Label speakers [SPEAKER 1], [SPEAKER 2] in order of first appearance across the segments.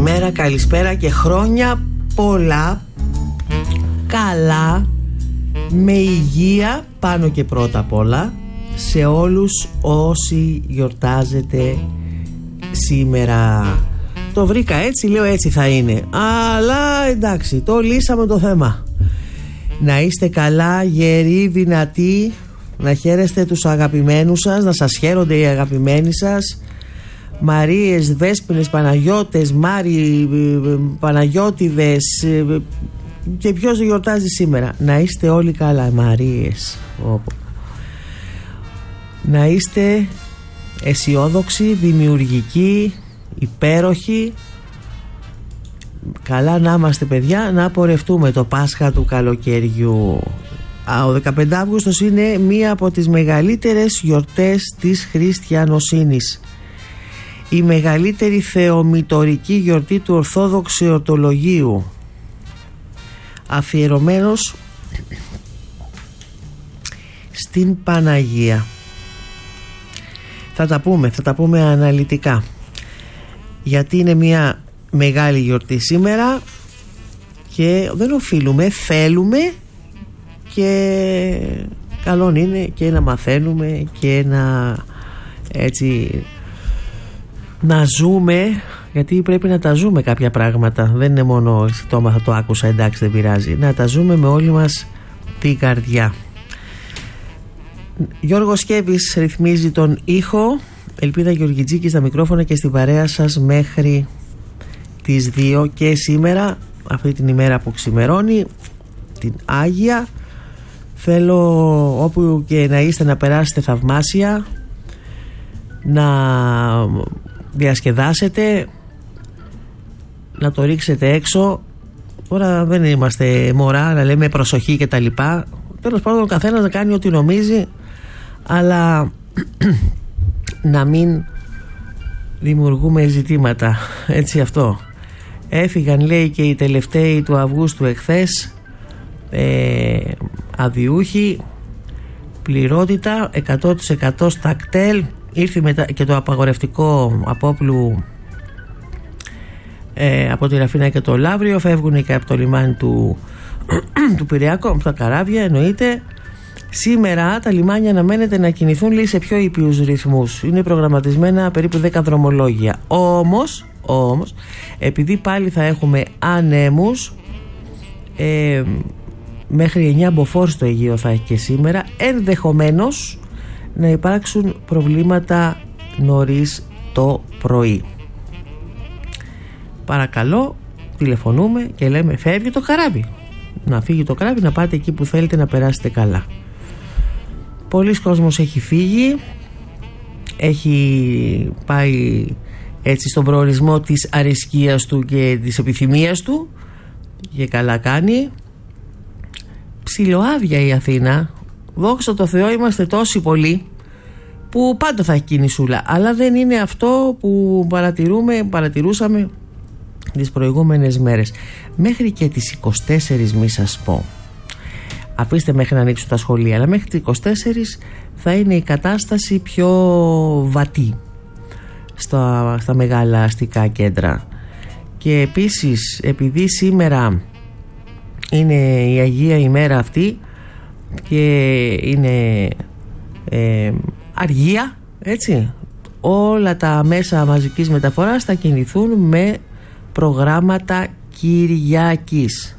[SPEAKER 1] καλησπέρα και χρόνια πολλά, καλά, με υγεία πάνω και πρώτα απ' όλα σε όλους όσοι γιορτάζετε σήμερα. Το βρήκα έτσι, λέω έτσι θα είναι, αλλά εντάξει, το λύσαμε το θέμα. Να είστε καλά, γεροί, δυνατοί, να χαίρεστε τους αγαπημένους σας, να σας χαίρονται οι αγαπημένοι σας, Μαρίες, Δέσποινες, Παναγιώτες, Μάρι, Παναγιώτιδες και ποιος γιορτάζει σήμερα. Να είστε όλοι καλά, Μαρίες. Να είστε αισιόδοξοι, δημιουργικοί, υπέροχοι. Καλά να είμαστε, παιδιά, να απορρευτούμε το Πάσχα του καλοκαιριού. Ο 15 Αύγουστος είναι μία από τις μεγαλύτερες γιορτές της χριστιανοσύνης. Η μεγαλύτερη θεομητορική γιορτή του Ορθόδοξου Εορτολογίου, αφιερωμένος στην Παναγία. Θα τα πούμε αναλυτικά, γιατί είναι μια μεγάλη γιορτή σήμερα και δεν οφείλουμε, θέλουμε και καλό είναι και να μαθαίνουμε και να έτσι να ζούμε, γιατί πρέπει να τα ζούμε κάποια πράγματα, δεν είναι μόνο το άμαθα το άκουσα, εντάξει δεν πειράζει, να τα ζούμε με όλη μας την καρδιά. Γιώργος Σκέβης ρυθμίζει τον ήχο, Ελπίδα Γεωργιτζίκη στα μικρόφωνα και στην παρέα σας μέχρι τις 2 και σήμερα, αυτή την ημέρα που ξημερώνει, την Άγια. Θέλω όπου και να είστε να περάσετε θαυμάσια, να διασκεδάσετε, να το ρίξετε έξω. Τώρα δεν είμαστε μωρά να λέμε προσοχή και τα λοιπά. Τέλος πάντων ο καθένας να κάνει ό,τι νομίζει, αλλά να μην δημιουργούμε ζητήματα, έτσι αυτό. Έφυγαν, λέει, και οι τελευταίοι του Αυγούστου εχθές, αδιούχοι, πληρότητα 100% στα κτέλ. Ήρθε μετά και το απαγορευτικό απόπλου από τη Ραφίνα και το Λαύριο. Φεύγουν και από το λιμάνι του Πειραιακού, από τα καράβια εννοείται. Σήμερα τα λιμάνια αναμένεται να κινηθούν, λέει, σε πιο ήπιους ρυθμούς. Είναι προγραμματισμένα περίπου 10 δρομολόγια. Όμως επειδή πάλι θα έχουμε ανέμους, μέχρι 9 μποφόρ στο Αιγαίο θα έχει και σήμερα, ενδεχομένως να υπάρξουν προβλήματα νωρίς το πρωί. Παρακαλώ, τηλεφωνούμε και λέμε φεύγει το καράβι. Να φύγει το καράβι, να πάτε εκεί που θέλετε να περάσετε καλά. Πολλοί κόσμος έχει φύγει, έχει πάει έτσι στον προορισμό της αρεσκίας του και της επιθυμίας του και καλά κάνει. Ψιλοάδια η Αθήνα, δόξα τω Θεώ, είμαστε τόσοι πολλοί που πάντα θα έχει κινησούλα, αλλά δεν είναι αυτό που παρατηρούσαμε τις προηγούμενες μέρες. Μέχρι και τις 24 μη σας πω, αφήστε μέχρι να ανοίξουν τα σχολεία, αλλά μέχρι τις 24 θα είναι η κατάσταση πιο βατή στα μεγάλα αστικά κέντρα. Και επίσης, επειδή σήμερα είναι η Αγία ημέρα αυτή και είναι αργία, έτσι, όλα τα μέσα μαζικής μεταφοράς θα κινηθούν με προγράμματα Κυριακής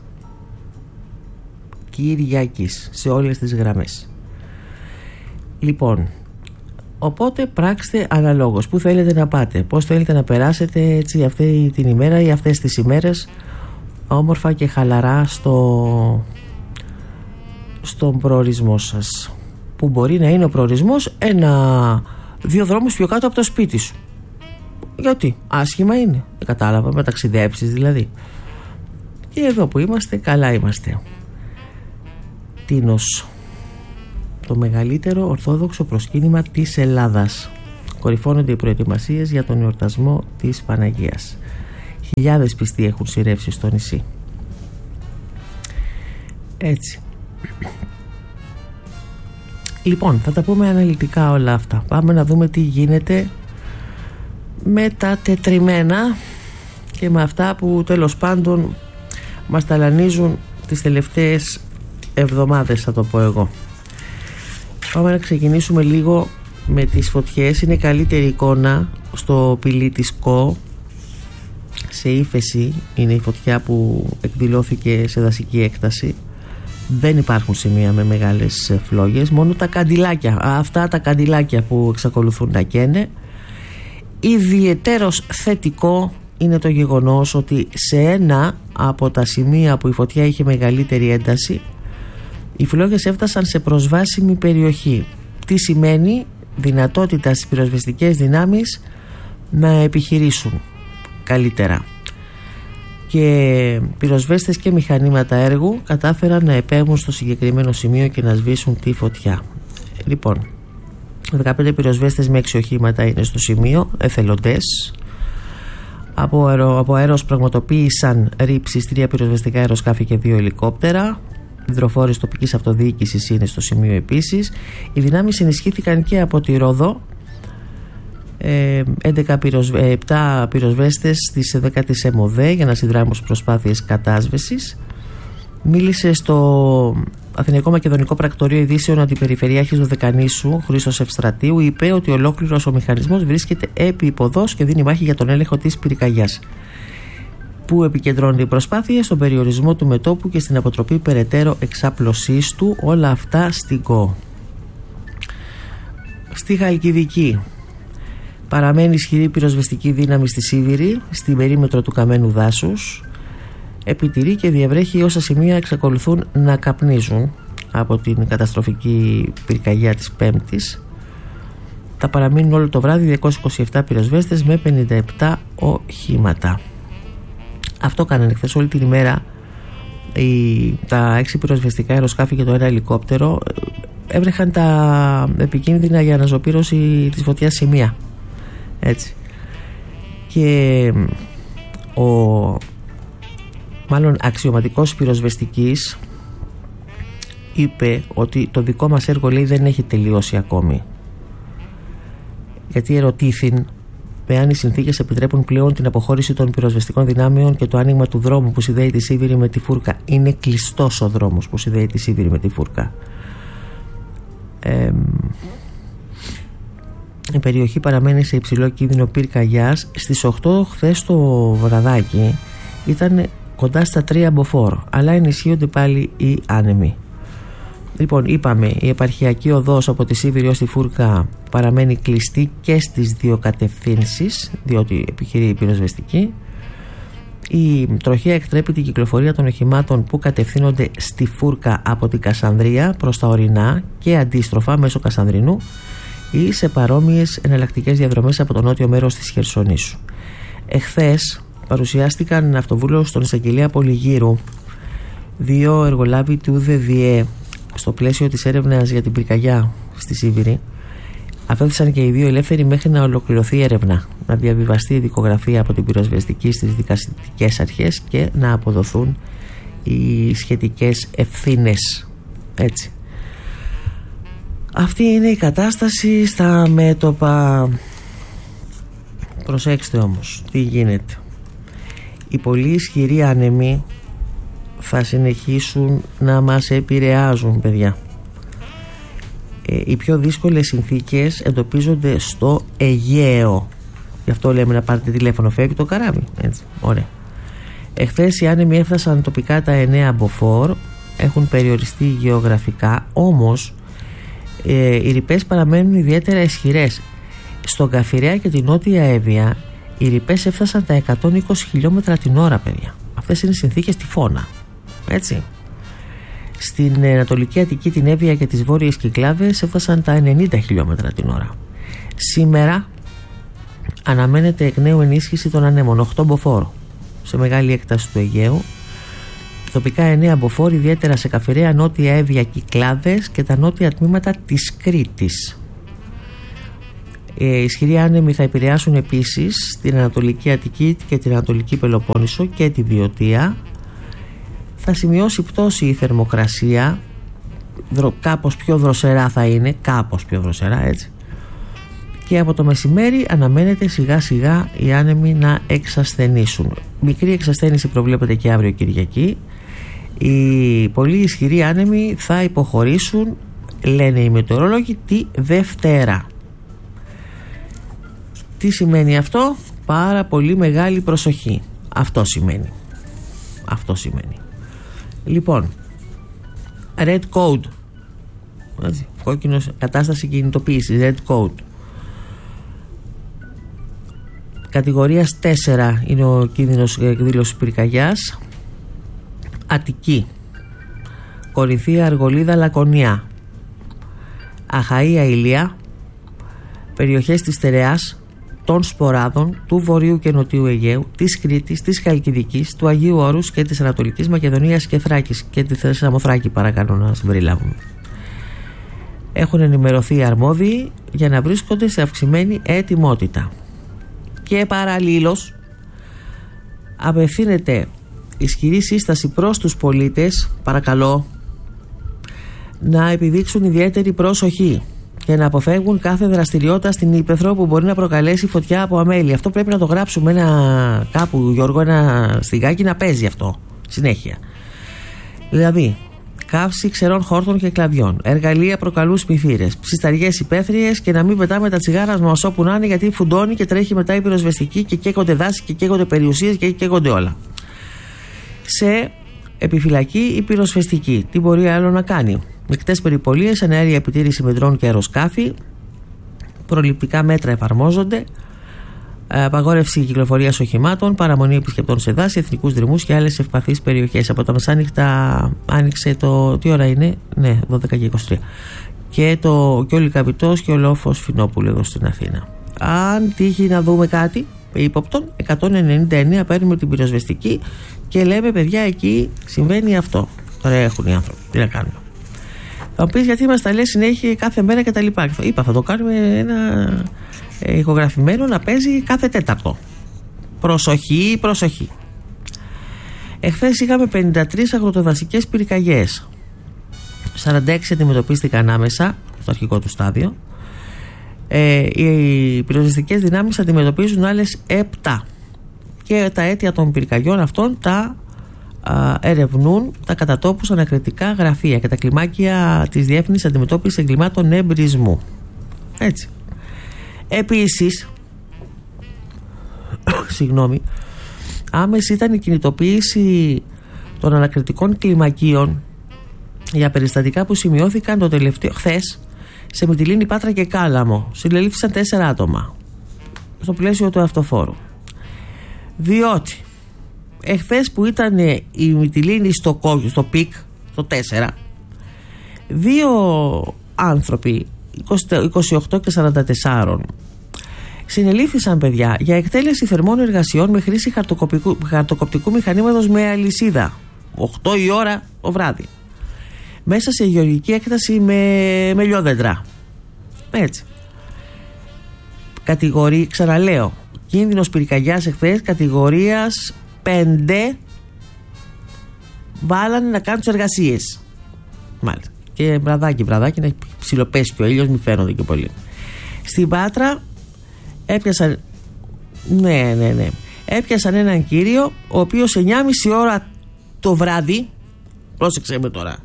[SPEAKER 1] σε όλες τις γραμμές. Λοιπόν, οπότε πράξτε αναλόγως που θέλετε να πάτε, πώς θέλετε να περάσετε έτσι αυτή την ημέρα ή αυτές τις ημέρες, όμορφα και χαλαρά στον προορισμό σας, που μπορεί να είναι ο προορισμός 2 δρόμους πιο κάτω από το σπίτι σου. Γιατί άσχημα είναι, κατάλαβα, με ταξιδέψεις δηλαδή. Και εδώ που είμαστε, καλά είμαστε. Τίνος, το μεγαλύτερο ορθόδοξο προσκύνημα της Ελλάδας. Κορυφώνονται οι προετοιμασίες για τον εορτασμό της Παναγίας. Χιλιάδες πιστοί έχουν σειρεύσει στο νησί. Έτσι. Λοιπόν, θα τα πούμε αναλυτικά όλα αυτά. Πάμε να δούμε τι γίνεται με τα τετριμένα και με αυτά που τέλος πάντων μας ταλανίζουν τις τελευταίες εβδομάδες, θα το πω εγώ. Πάμε να ξεκινήσουμε λίγο με τις φωτιές. Είναι καλύτερη εικόνα στο πηλί της ΚΟ. Σε ύφεση είναι η φωτιά που εκδηλώθηκε σε δασική έκταση. Δεν υπάρχουν σημεία με μεγάλες φλόγες, μόνο τα καντιλάκια, αυτά τα καντιλάκια που εξακολουθούν να καίνε. Ιδιαιτέρως θετικό είναι το γεγονός ότι σε ένα από τα σημεία που η φωτιά είχε μεγαλύτερη ένταση, οι φλόγες έφτασαν σε προσβάσιμη περιοχή. Τι σημαίνει? Δυνατότητα στις πυροσβεστικές δυνάμεις να επιχειρήσουν καλύτερα. Και πυροσβέστες και μηχανήματα έργου κατάφεραν να επέμβουν στο συγκεκριμένο σημείο και να σβήσουν τη φωτιά. Λοιπόν, 15 πυροσβέστες με 6 οχήματα είναι στο σημείο, εθελοντές. Από αέρος πραγματοποίησαν ρήψεις 3 πυροσβεστικά αεροσκάφη και 2 ελικόπτερα. Υδροφόροι τοπικής αυτοδιοίκησης είναι στο σημείο επίσης. Οι δυνάμεις ενισχύθηκαν και από τη Ρόδο. 7 πυροσβέστες της 10ης ΕΜΟΔΕ για να συνδράμουν στις προσπάθειες κατάσβεσης. Μίλησε στο Αθηναϊκό Μακεδονικό Πρακτορείο Ειδήσεων Αντιπεριφερειάρχης Δωδεκανήσου Χρήστος Ευστρατείου. Είπε ότι ολόκληρος ο μηχανισμός βρίσκεται επί υποδός και δίνει μάχη για τον έλεγχο της πυρκαγιάς, που επικεντρώνει οι προσπάθειες στον περιορισμό του μετώπου και στην αποτροπή περαιτέρω εξάπλωσής του. Όλα αυτά στην ΚΟ. Στη Χαλκιδική παραμένει ισχυρή πυροσβεστική δύναμη στη Σίβηρη, στην περίμετρο του Καμένου Δάσους. Επιτηρεί και διευρέχει όσα σημεία εξακολουθούν να καπνίζουν από την καταστροφική πυρκαγιά της Πέμπτης. Θα παραμείνουν όλο το βράδυ 227 πυροσβέστες με 57 οχήματα. Αυτό κάνανε χθες όλη την ημέρα. Τα 6 πυροσβεστικά αεροσκάφη και το 1 ελικόπτερο έβρεχαν τα επικίνδυνα για αναζωπήρωση της φωτιάς σημεία. Έτσι. Και ο αξιωματικός πυροσβεστικής είπε ότι το δικό μας έργο, λέει, δεν έχει τελειώσει ακόμη, γιατί ερωτήθην εάν οι συνθήκες επιτρέπουν πλέον την αποχώρηση των πυροσβεστικών δυνάμεων και το άνοιγμα του δρόμου που συνδέει τη Σίβηρη με τη Φούρκα. Είναι κλειστός ο δρόμος που συνδέει τη Σίβηρη με τη Φούρκα. Η περιοχή παραμένει σε υψηλό κίνδυνο πυρκαγιάς. Στις 8 χθες το βραδάκι ήταν κοντά στα 3 μποφόρ, αλλά ενισχύονται πάλι οι άνεμοι. Λοιπόν, είπαμε, η επαρχιακή οδός από τη Σίβηρη ως τη Φούρκα παραμένει κλειστή και στις 2 κατευθύνσεις, διότι επιχειρεί η πυροσβεστική. Η τροχέα εκτρέπει την κυκλοφορία των οχημάτων που κατευθύνονται στη Φούρκα από την Κασανδρία προς τα ορεινά και αντίστροφα μέσω Κασανδρινού ή σε παρόμοιες εναλλακτικές διαδρομές από το νότιο μέρος της Χερσονήσου. Εχθές παρουσιάστηκαν αυτοβούλος στον εισαγγελέα Πολυγύρου 2 εργολάβοι του ΔΔΕ στο πλαίσιο της έρευνας για την πυρκαγιά στη Σίβηρη. Αφέθησαν και οι 2 ελεύθεροι μέχρι να ολοκληρωθεί η έρευνα, να διαβιβαστεί η δικογραφία από την πυροσβεστική στις δικαστικές αρχές και να αποδοθούν οι σχετικές ευθύνες. Έτσι. Αυτή είναι η κατάσταση στα μέτωπα. Προσέξτε όμως τι γίνεται. Οι πολύ ισχυροί άνεμοι θα συνεχίσουν να μας επηρεάζουν, παιδιά. Οι πιο δύσκολες συνθήκες εντοπίζονται στο Αιγαίο. Γι' αυτό λέμε να πάρετε τηλέφωνο, φεύγει το καράβι. Έτσι, ωραία. Εχθές οι άνεμοι έφτασαν τοπικά τα 9 μποφόρ, έχουν περιοριστεί γεωγραφικά, όμως οι ρηπές παραμένουν ιδιαίτερα ισχυρές. Στον Καφιρέα και την Νότια Εύβοια οι ρηπές έφτασαν τα 120 χιλιόμετρα την ώρα, παιδιά. Αυτές είναι συνθήκες τυφώνα. Έτσι. Στην Ανατολική Αττική, την Εύβοια και τις Βόρειες Κυκλάδες έφτασαν τα 90 χιλιόμετρα την ώρα. Σήμερα αναμένεται εκ νέου ενίσχυση των ανέμων, 8 μποφόρ σε μεγάλη έκταση του Αιγαίου. Τοπικά 9 μποφόρ, ιδιαίτερα σε Καφιρέα, Νότια Εύβοια, Κυκλάδες και τα νότια τμήματα της Κρήτης. Ισχυροί άνεμοι θα επηρεάσουν επίσης την Ανατολική Αττική και την Ανατολική Πελοπόννησο και τη Βιωτία. Θα σημειώσει πτώση η θερμοκρασία, κάπως πιο δροσερά θα είναι, κάπως πιο δροσερά, έτσι. και από το μεσημέρι αναμένεται σιγά σιγά οι άνεμοι να εξασθενήσουν. Μικρή εξασθένηση προβλέπεται και αύριο Κυριακή. Οι πολύ ισχυροί άνεμοι θα υποχωρήσουν, λένε οι μετεωρολόγοι, τη Δευτέρα. Τι σημαίνει αυτό? Πάρα πολύ μεγάλη προσοχή. Αυτό σημαίνει. Λοιπόν, Red Code, κόκκινος, κατάσταση κινητοποίησης, Red Code. Κατηγορίας 4 είναι ο κίνδυνος εκδήλωσης πυρκαγιάς. Αττική, Κορινθία, Αργολίδα, Λακωνία, Αχαΐα, Ηλία, περιοχές της Στερεάς, των Σποράδων, του Βορείου και Νοτιού Αιγαίου, της Κρήτης, της Χαλκιδικής, του Αγίου Όρους και της Ανατολικής Μακεδονίας και Θράκης, και τη Σαμοθράκη παρακαλώ να συμπεριλάβουμε. Έχουν ενημερωθεί οι αρμόδιοι για να βρίσκονται σε αυξημένη ετοιμότητα. Και παραλλήλως απευθύνεται ισχυρή σύσταση προς τους πολίτες, παρακαλώ, να επιδείξουν ιδιαίτερη πρόσοχη και να αποφεύγουν κάθε δραστηριότητα στην ύπαιθρο που μπορεί να προκαλέσει φωτιά από αμέλεια. Αυτό πρέπει να το γράψουμε κάπου, Γιώργο, ένα στιγάκι να παίζει αυτό συνέχεια. Δηλαδή, καύση ξερών χόρτων και κλαδιών, εργαλεία προκαλούν σπιθύρες, ψισταριές υπαίθριες, και να μην πετάμε τα τσιγάρα μας όπου να είναι, γιατί φουντώνει και τρέχει μετά η πυροσβεστική και καίγονται δάση και καίγονται περιουσίες και καίγονται όλα. Σε επιφυλακή η πυροσβεστική. Τι μπορεί άλλο να κάνει? Μικτές περιπολίες, εναέρια επιτήρηση με ντρόν και αεροσκάφη. Προληπτικά μέτρα εφαρμόζονται. Απαγόρευση κυκλοφορίας οχημάτων, παραμονή επισκεπτών σε δάση, εθνικούς δρυμούς και άλλες ευπαθείς περιοχές. Από τα μεσάνυχτα άνοιξε το. Τι ώρα είναι? Ναι, 12 και 23. Και ο Λυκαβητός και ο Λόφος Φινόπουλου εδώ στην Αθήνα. Αν τύχει να δούμε κάτι ύποπτον, 199 παίρνουμε την πυροσβεστική και λέμε, παιδιά, εκεί συμβαίνει αυτό. Τώρα έχουν οι άνθρωποι. Τι να κάνουμε? Θα μου πεις, γιατί μας τα λέει συνέχεια κάθε μέρα και τα λοιπά. Είπα, θα το κάνουμε ένα ηχογραφημένο να παίζει κάθε Τέταρτο. Προσοχή, προσοχή. Εχθές είχαμε 53 αγροτοδασικές πυρκαγιές. 46 αντιμετωπίστηκαν άμεσα στο αρχικό του στάδιο. Οι πυροσβεστικές δυνάμεις αντιμετωπίζουν άλλες 7. Και τα αίτια των πυρκαγιών αυτών τα ερευνούν τα κατατόπους ανακριτικά γραφεία και τα κλιμάκια της Διεύθυνσης Αντιμετώπισης Εγκλημάτων Εμπρισμού. Έτσι. Επίσης, άμεση ήταν η κινητοποίηση των ανακριτικών κλιμακίων για περιστατικά που σημειώθηκαν το τελευταίο χθες σε Μυτιλήνη, Πάτρα και Κάλαμο. Συλλήφθησαν 4 άτομα στο πλαίσιο του αυτοφόρου. Διότι εχθές που ήταν η Μυτιλήνη στο πικ, το 4, 2 άνθρωποι 28 και 44 συνελήφθησαν, παιδιά, για εκτέλεση θερμών εργασιών με χρήση χαρτοκοπτικού μηχανήματος με αλυσίδα 8 η ώρα το βράδυ μέσα σε γεωργική έκταση με λιόδεντρα. Έτσι. Ξαναλέω, κίνδυνος πυρκαγιάς εχθές κατηγορίας 5 βάλανε να κάνουν τις εργασίες. Μάλιστα. Και βραδάκι να έχει ψιλοπέσει και ο ήλιος, μη φαίνονται και πολύ. Στην Πάτρα έπιασαν. Ναι. Έπιασαν έναν κύριο, ο οποίος 9,5 ώρα το βράδυ, πρόσεξε με τώρα,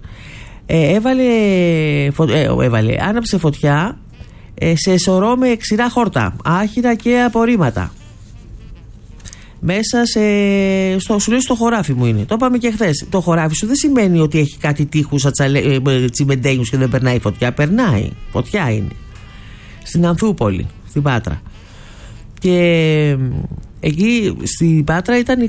[SPEAKER 1] άναψε φωτιά σε σωρό με ξηρά χόρτα, άχυρα και απορρίμματα. Μέσα σου λέει, στο χωράφι μου είναι. Το είπαμε και χθες. Το χωράφι σου δεν σημαίνει ότι έχει κάτι τείχους, τσιμεντένιους και δεν περνάει φωτιά. Περνάει. Φωτιά είναι. Στην Ανθούπολη, στην Πάτρα. Και εκεί στην Πάτρα ήταν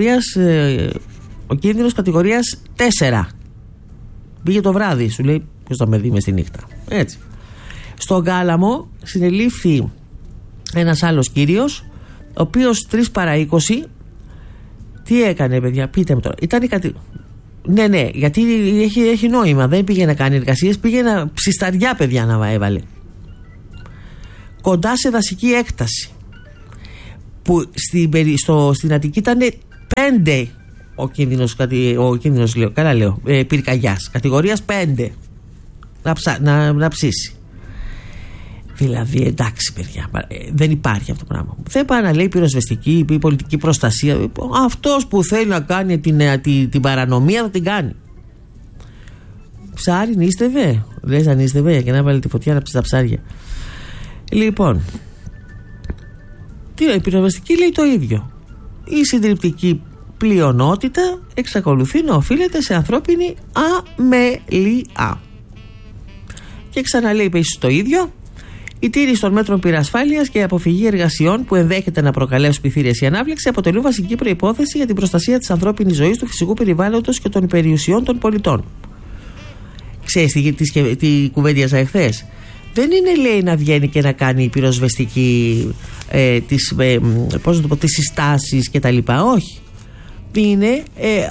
[SPEAKER 1] ο κίνδυνος κατηγορίας 4. Πήγε το βράδυ, σου λέει, ποιος θα με δει μες τη νύχτα. Έτσι. Στον Κάλαμο συνελήφθη ένας άλλος κύριος, ο οποίος 3 παρά 20 τι έκανε, παιδιά, πείτε μου τώρα. Ναι, γιατί έχει νόημα. Δεν πήγε να κάνει εργασίες, πήγε να ψισταριά, παιδιά, να έβαλε κοντά σε δασική έκταση, που στην Αττική ήταν 5 ο κίνδυνος, λέω, καλά λέω, πυρκαγιάς κατηγορίας 5 να ψήσει. Δηλαδή, εντάξει, παιδιά, δεν υπάρχει αυτό το πράγμα. Δεν πάει να λέει πυροσβεστική ή πολιτική προστασία. Αυτός που θέλει να κάνει την παρανομία θα την κάνει. Ψάρι νίστευε. Λες να νίστευε και να βάλει τη φωτιά να ψήσει τα ψάρια. Λοιπόν, η πυροσβεστική λέει το ίδιο. Η συντριπτική πλειονότητα εξακολουθεί να οφείλεται σε ανθρώπινη αμελία. Και ξαναλέει επίσης το ίδιο. Η τήρηση των μέτρων πυρασφάλειας και η αποφυγή εργασιών που ενδέχεται να προκαλέσουν πληθύριες ή ανάφλεξη αποτελούν βασική προϋπόθεση για την προστασία της ανθρώπινης ζωής, του φυσικού περιβάλλοντος και των περιουσιών των πολιτών. Ξέρεις τι κουβέντιαζα εχθές? Δεν είναι, λέει, να βγαίνει και να κάνει η πυροσβεστική τις συστάσεις και τα λοιπά. Όχι. Είναι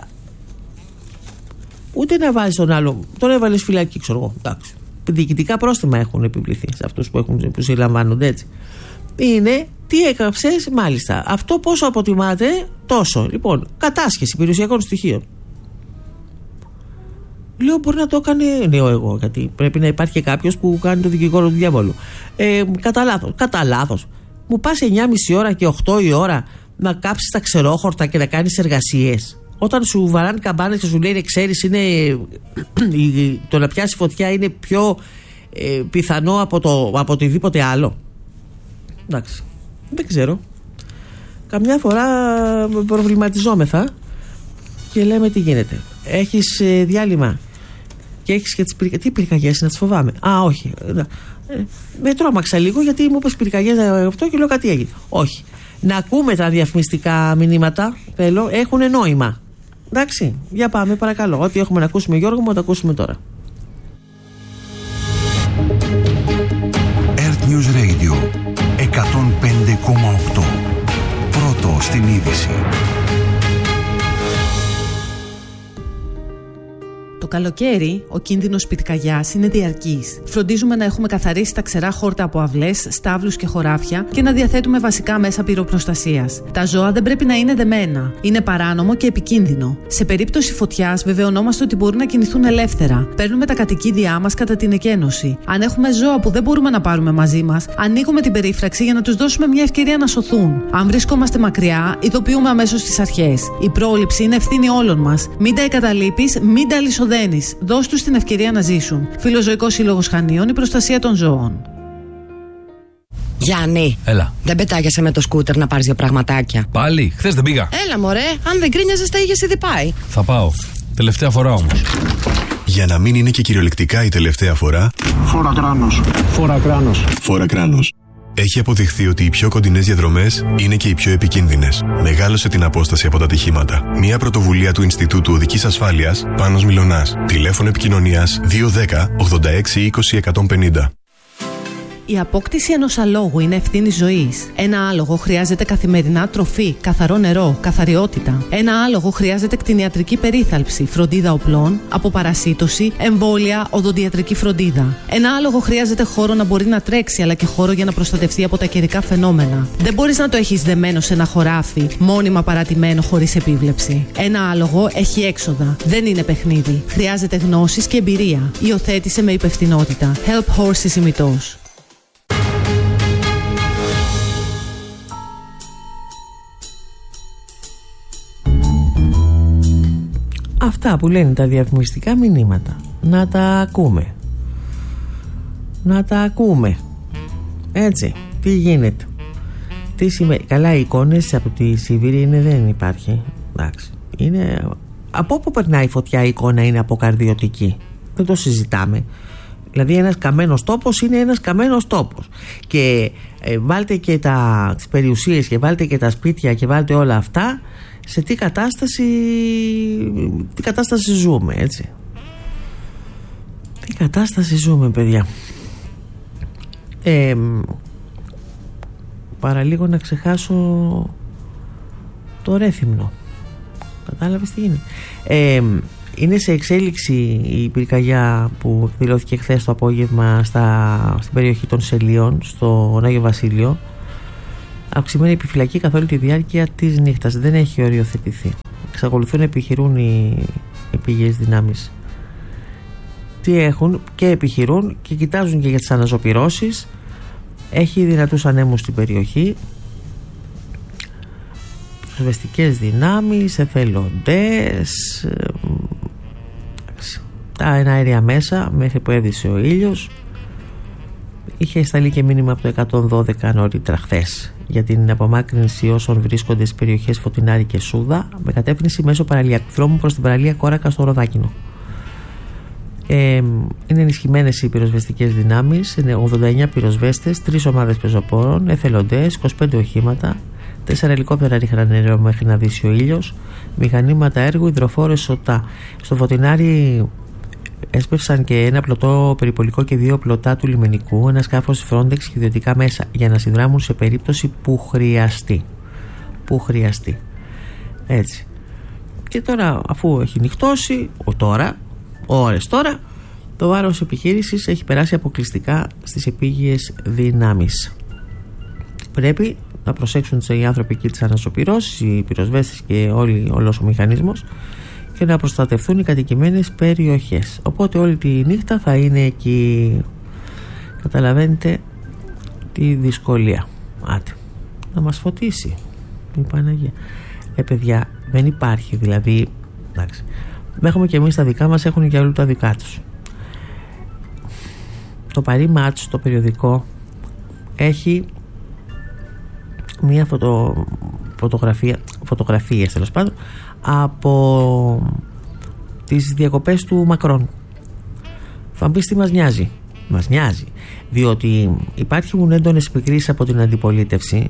[SPEAKER 1] ούτε να βάζει τον άλλο. Τον έβαλες φυλακή, ξέρω εγώ. Εντάξει. Διοικητικά πρόστιμα έχουν επιβληθεί σε αυτούς που συλλαμβάνονται έτσι. Είναι τι έκαψες, μάλιστα. Αυτό πόσο αποτιμάται, τόσο. Λοιπόν, κατάσχεση περιουσιακών στοιχείων. Λέω, μπορεί να το έκανε, λέω εγώ, γιατί πρέπει να υπάρχει κάποιος που κάνει το δικηγόρο του διαβόλου. Κατά λάθος. Μου πας 9,5 ώρα και 8 η ώρα να κάψεις τα ξερόχορτα και να κάνεις εργασίες. Όταν σου βαράνε καμπάνες και σου λένε, ξέρεις, είναι, το να πιάσει φωτιά είναι πιο πιθανό από οτιδήποτε άλλο. Εντάξει, δεν ξέρω. Καμιά φορά προβληματιζόμεθα και λέμε τι γίνεται. Έχεις διάλειμμα και έχεις και τις πυρκαγιές. Τι πυρκαγιές να τις φοβάμαι? Όχι. Με τρόμαξα λίγο γιατί μου είπες πυρκαγιές αυτό και λέω κάτι έγινε. Όχι. Να ακούμε τα διαφημιστικά μηνύματα, θέλω, έχουν νόημα. Εντάξει, για πάμε παρακαλώ. Ό,τι έχουμε να ακούσουμε, Γιώργο μου, να το ακούσουμε τώρα.
[SPEAKER 2] Earth News Radio 105,8. Πρώτο στην είδηση.
[SPEAKER 3] Το καλοκαίρι, ο κίνδυνος πυρκαγιάς είναι διαρκής. Φροντίζουμε να έχουμε καθαρίσει τα ξερά χόρτα από αυλές, στάβλους και χωράφια και να διαθέτουμε βασικά μέσα πυροπροστασίας. Τα ζώα δεν πρέπει να είναι δεμένα. Είναι παράνομο και επικίνδυνο. Σε περίπτωση φωτιάς, βεβαιωνόμαστε ότι μπορούν να κινηθούν ελεύθερα. Παίρνουμε τα κατοικίδια μας κατά την εκένωση. Αν έχουμε ζώα που δεν μπορούμε να πάρουμε μαζί μας, ανοίγουμε την περίφραξη για να τους δώσουμε μια ευκαιρία να σωθούν. Αν βρισκόμαστε μακριά, ειδοποιούμε αμέσως τις αρχές. Η πρόληψη είναι ευθύνη όλων μας. Μην τα εγκαταλείπεις, μην τα αλυσοδένεις. Δώσ' τους την ευκαιρία να ζήσουν. Φιλοζωικός Σύλλογος Χανίων, η προστασία των ζώων.
[SPEAKER 4] Γιάννη,
[SPEAKER 5] έλα.
[SPEAKER 4] Δεν πετάγεσαι με το σκούτερ να πάρεις δύο πραγματάκια?
[SPEAKER 5] Πάλι, χθες δεν πήγα.
[SPEAKER 4] Έλα μωρέ, αν δεν κρίνιαζες τα είχες ήδη πάει.
[SPEAKER 5] Θα πάω. Τελευταία φορά όμως.
[SPEAKER 2] Για να μην είναι και κυριολεκτικά η τελευταία φορά,
[SPEAKER 6] Φόρα κράνος. Φόρα κράνος.
[SPEAKER 2] Φόρα κράνος. Έχει αποδειχθεί ότι οι πιο κοντινές διαδρομές είναι και οι πιο επικίνδυνες. Μεγάλωσε την απόσταση από τα ατυχήματα. Μια πρωτοβουλία του Ινστιτούτου Οδικής Ασφάλειας, Πάνος Μιλωνάς. Τηλέφωνο επικοινωνίας 210 86 20 150.
[SPEAKER 3] Η απόκτηση ενός αλόγου είναι ευθύνη ζωής. Ένα άλογο χρειάζεται καθημερινά τροφή, καθαρό νερό, καθαριότητα. Ένα άλογο χρειάζεται κτηνιατρική περίθαλψη, φροντίδα οπλών, αποπαρασίτωση, εμβόλια, οδοντιατρική φροντίδα. Ένα άλογο χρειάζεται χώρο να μπορεί να τρέξει, αλλά και χώρο για να προστατευτεί από τα καιρικά φαινόμενα. Δεν μπορείς να το έχεις δεμένο σε ένα χωράφι, μόνιμα παρατημένο χωρίς επίβλεψη. Ένα άλογο έχει έξοδα. Δεν είναι παιχνίδι. Χρειάζεται γνώσεις και εμπειρία. Υιοθέτησε με υπευθυνότητα. Help Horses ημιτός.
[SPEAKER 1] Αυτά που λένε τα διαφημιστικά μηνύματα, να τα ακούμε. Να τα ακούμε. Έτσι, τι γίνεται. Τι σημαίνει. Καλά, οι εικόνες από τη Σιβήρη δεν υπάρχει. Εντάξει. Είναι, από όπου περνάει η φωτιά η εικόνα είναι αποκαρδιωτική. Δεν το συζητάμε. Δηλαδή ένας καμένος τόπος είναι ένας καμένος τόπος. Και βάλτε και τις περιουσίες και βάλτε και τα σπίτια και βάλτε όλα αυτά, σε τι κατάσταση ζούμε, έτσι. Τι κατάσταση ζούμε, παιδιά. Παραλίγο να ξεχάσω το Ρέθυμνο. Κατάλαβες τι γίνεται? Είναι σε εξέλιξη η πυρκαγιά που εκδηλώθηκε χθες το απόγευμα στην περιοχή των Σελίων, στο Άγιο Βασίλειο. Αυξημένη επιφυλακή καθ' όλη τη διάρκεια της νύχτας. Δεν έχει οριοθετηθεί. Εξακολουθούν να επιχειρούν οι πηγές δυνάμεις. Τι έχουν και επιχειρούν και κοιτάζουν και για τις αναζωπυρώσεις. Έχει δυνατούς ανέμους στην περιοχή, πυροσβεστικές δυνάμεις, εθελοντές, τα εναέρια μέσα μέχρι που έδισε ο ήλιος. Είχε σταλεί και μήνυμα από το 112 νωρίτερα χθες για την απομάκρυνση όσων βρίσκονται στις περιοχές Φωτεινάρη και Σούδα με κατεύθυνση μέσω παραλιακού δρόμου προς την παραλία Κόρακα στο Ροδάκινο. Είναι ενισχυμένες οι πυροσβεστικές δυνάμεις, είναι 89 πυροσβέστες, 3 ομάδες πεζοπόρων, εθελοντές, 25 οχήματα, 4 ελικόπτερα ρίχναν νερό μέχρι να δύσει ο ήλιος, μηχανήματα έργου, υδροφόρες σωτά. Στο Φωτεινάρι έσπευσαν και ένα πλωτό περιπολικό και 2 πλωτά του λιμενικού, ένα σκάφος Frontex και ιδιωτικά μέσα για να συνδράμουν σε περίπτωση που χρειαστεί. Έτσι. Και τώρα, αφού έχει νυχτώσει, ώρες τώρα, το βάρος επιχείρησης έχει περάσει αποκλειστικά στις επίγειες δυνάμεις. Πρέπει να προσέξουν οι άνθρωποι εκεί τις ανασωπηρώσεις, οι πυροσβέστες και όλος ο μηχανισμός, και να προστατευτούν οι κατοικημένες περιοχές. Οπότε όλη τη νύχτα θα είναι εκεί. Καταλαβαίνετε τη δυσκολία. Άτε, να μας φωτίσει η Παναγία. Παιδιά, δεν υπάρχει, δηλαδή, εντάξει, έχουμε και εμείς τα δικά μας, έχουν και όλοι τα δικά τους. Το Paris Match, το περιοδικό, έχει μία φωτογραφίες τέλος πάντων από τις διακοπές του Μακρόν. Θα πεις τι μας νοιάζει. Μας νοιάζει διότι υπάρχουν έντονες επικρίσεις από την αντιπολίτευση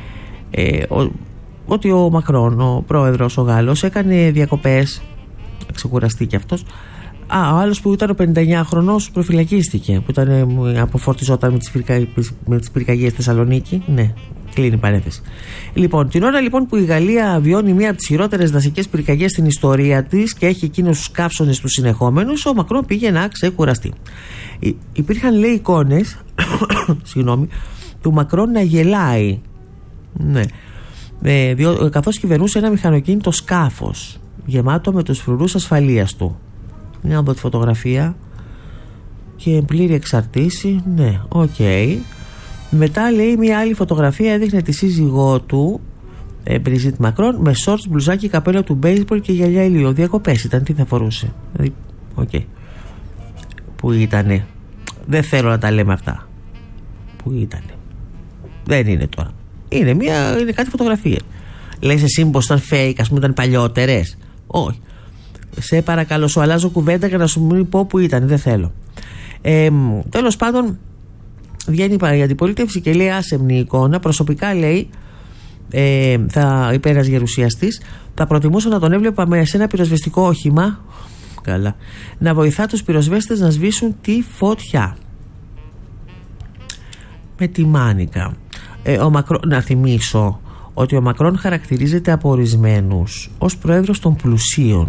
[SPEAKER 1] ότι ο Μακρόν, ο πρόεδρος, ο Γάλλος, έκανε διακοπές, ξεκουραστεί κι αυτός. Ο άλλος που ήταν ο 59χρονος προφυλακίστηκε, που αποφορτιζόταν με τις πυρκαγιές Θεσσαλονίκη. Ναι, κλείνει η παρένθεση. Λοιπόν, την ώρα λοιπόν που η Γαλλία βιώνει μία από τις χειρότερες δασικές πυρκαγιές στην ιστορία της και έχει εκείνους τους καύσονες τους συνεχόμενους, ο Μακρόν πήγε να ξεκουραστεί. Υπήρχαν, λέει, εικόνες του Μακρόν να γελάει. Ναι. Καθώς κυβερνούσε ένα μηχανοκίνητο σκάφος γεμάτο με τους φρουρούς ασφαλείας του. Να δω τη φωτογραφία. Και πλήρη εξαρτήση. Ναι, οκ. Μετά, λέει, μια άλλη φωτογραφία έδειχνε τη σύζυγό του, Μπριζίτ Μακρόν, με σόρτς, μπλουζάκι, καπέλο του μπέιζμπολ και γυαλιά ηλίου. Διακοπές ήταν, τι θα φορούσε. Δηλαδή, Πού ήτανε. Δεν θέλω να τα λέμε αυτά. Πού ήτανε. Δεν είναι τώρα. Είναι κάτι φωτογραφία. Λες εσύ πως ήταν fake, ας πούμε, ήταν παλιότερες. Όχι. Σε παρακαλώ, σου αλλάζω κουβέντα για να σου πω που ήταν. Δεν θέλω. Τέλος πάντων, βγαίνει η αντιπολίτευση και λέει άσεμνη εικόνα. Προσωπικά, λέει, είπε ένας γερουσιαστής, θα προτιμούσα να τον έβλεπα σε ένα πυροσβεστικό όχημα, καλά, να βοηθά τους πυροσβέστες να σβήσουν τη φωτιά. Με τη μάνικα. Να θυμίσω ότι ο Μακρόν χαρακτηρίζεται από ορισμένους ως πρόεδρος των πλουσίων.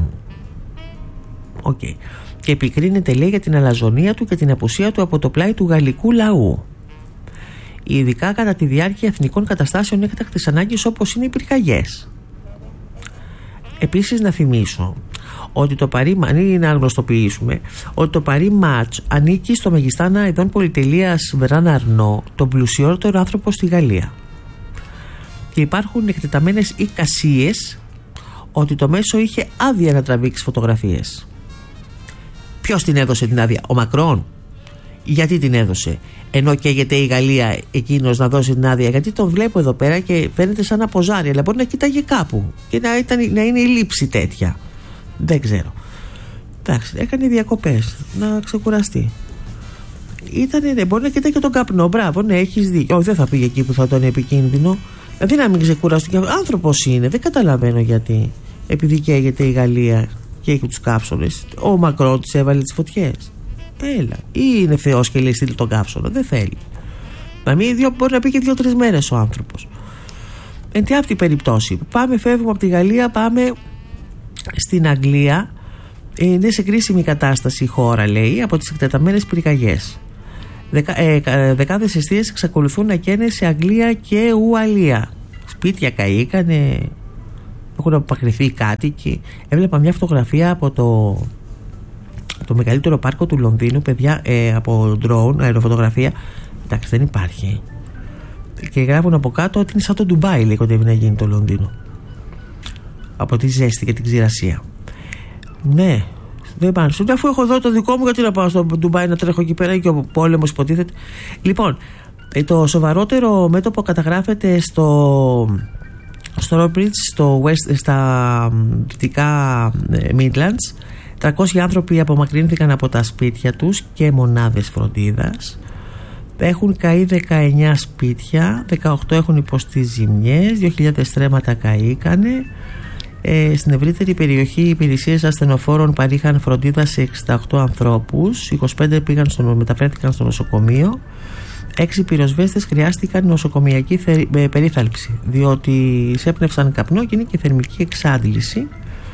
[SPEAKER 1] Και επικρίνεται, λέει, για την αλαζονία του και την απουσία του από το πλάι του γαλλικού λαού, ειδικά κατά τη διάρκεια εθνικών καταστάσεων έκτακτης ανάγκης όπως είναι οι πυρκαγιές. Επίσης, να θυμίσω ότι το Paris, να γνωστοποιήσουμε ότι το Paris Match ανήκει στο μεγιστάνα ειδών πολυτελείας Μπερνάρ Αρνό, τον πλουσιότερο άνθρωπο στη Γαλλία, και υπάρχουν εκτεταμένες εικασίες ότι το μέσο είχε άδεια να τραβήξει φωτογραφίες. Ποιος την έδωσε την άδεια? Ο Μακρόν. Γιατί την έδωσε? Ενώ καίγεται η Γαλλία εκείνος να δώσει την άδεια? Γιατί τον βλέπω εδώ πέρα και φαίνεται σαν να ποζάρει, αλλά μπορεί να κοίταγε κάπου και να είναι η λήψη τέτοια. Δεν ξέρω. Εντάξει, έκανε διακοπές να ξεκουραστεί. Μπορεί να κοίταγε τον καπνό. Μπράβο, ναι, έχεις δίκιο. Όχι, δεν θα πήγε εκεί που θα ήταν επικίνδυνο. Δηλαδή να μην ξεκουραστεί. Άνθρωπος είναι, δεν καταλαβαίνω γιατί. Επειδή καίγεται η Γαλλία και έχει τους κάψονες, ο Μακρόν της έβαλε τις φωτιές. Έλα, ή είναι Θεός και λέει στείλει τον κάψονα? Δεν θέλει. Μπορεί να πει και 2-3 μέρες ο άνθρωπος. Εν τι αυτή περίπτωση, φεύγουμε από τη Γαλλία, πάμε στην Αγγλία. Είναι σε κρίσιμη κατάσταση η χώρα, λέει, από τις εκτεταμένες πυρκαγιές. Δεκάδες εστίες εξακολουθούν να καίνε σε Αγγλία και Ουαλία. Σπίτια καήκανε, έχουν απομακρυνθεί οι κάτοικοι. Έβλεπα μια φωτογραφία από το μεγαλύτερο πάρκο του Λονδίνου, παιδιά, από drone, αεροφωτογραφία. Εντάξει, δεν υπάρχει. και γράφουν από κάτω ότι είναι σαν το Ντουμπάι, λέει, κοντεύει να γίνει το Λονδίνο. Από τη ζέστη και την ξηρασία. Ναι, δεν πάνε. Σου λέει, αφού έχω εδώ το δικό μου, γιατί να πάω στο Ντουμπάι να τρέχω εκεί πέρα και ο πόλεμος υποτίθεται. Λοιπόν, το σοβαρότερο μέτωπο καταγράφεται στο Rockbridge, στα δυτικά Midlands. 300 άνθρωποι απομακρύνθηκαν από τα σπίτια τους και μονάδες φροντίδας. Έχουν καεί 19 σπίτια, 18 έχουν υποστεί ζημιές, 2.000 στρέμματα καήκανε. Στην ευρύτερη περιοχή οι υπηρεσίες ασθενοφόρων παρήχαν φροντίδα σε 68 ανθρώπους, 25 μεταφέρθηκαν στο νοσοκομείο, 6 πυροσβέστες χρειάστηκαν νοσοκομιακή περίθαλψη, διότι εισέπνευσαν καπνό και είναι και θερμική εξάντληση.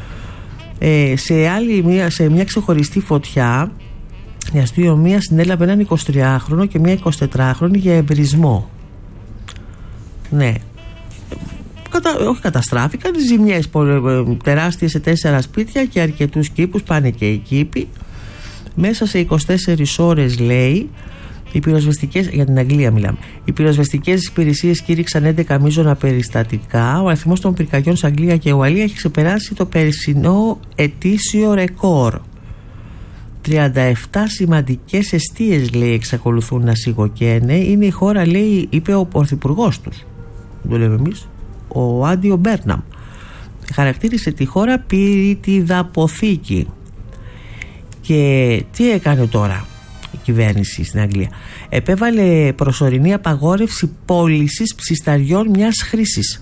[SPEAKER 1] Σε μια ξεχωριστή φωτιά η αστυνομία συνέλαβε έναν 23χρονο και μια 24χρονη για εμπρισμό. Ναι, όχι καταστράφηκαν, ζημιές τεράστιες σε 4 σπίτια και αρκετούς κήπους, πάνε και οι κήποι. Μέσα σε 24 ώρες, λέει, οι πυροσβεστικές, για την Αγγλία μιλάμε, οι πυροσβεστικές υπηρεσίες κήρυξαν 11 μείζωνα περιστατικά. Ο αριθμός των πυρκαγιών σε Αγγλία και Ουαλία έχει ξεπεράσει το περσινό ετήσιο ρεκόρ. 37 σημαντικές εστίες, λέει, εξακολουθούν να σιγοκαίνε. Είναι η χώρα, λέει, είπε ο πρωθυπουργός τους, το λέμε εμείς, ο Άντιο Μπέρναμ. Χαρακτήρισε τη χώρα πυρητιδαποθήκη. Και τι έκανε τώρα η κυβέρνηση στην Αγγλία? Επέβαλε προσωρινή απαγόρευση πώλησης ψισταριών μιας χρήσης.